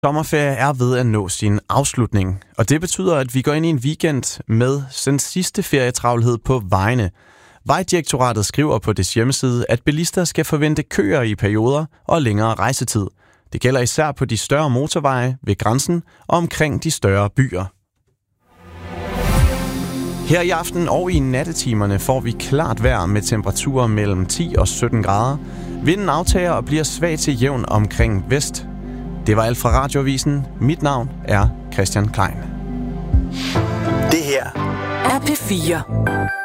Sommerferie er ved at nå sin afslutning, og det betyder, at vi går ind i en weekend med den sidste ferietravlhed på vejene. Vejdirektoratet skriver på dets hjemmeside, at bilister skal forvente køer i perioder og længere rejsetid. Det gælder især på de større motorveje ved grænsen og omkring de større byer. Her i aften og i nattetimerne får vi klart vejr med temperaturer mellem 10 og 17 grader. Vinden aftager og bliver svag til jævn omkring vest. Det var alt fra Radioavisen. Mit navn er Christian Klein. Det her er P4.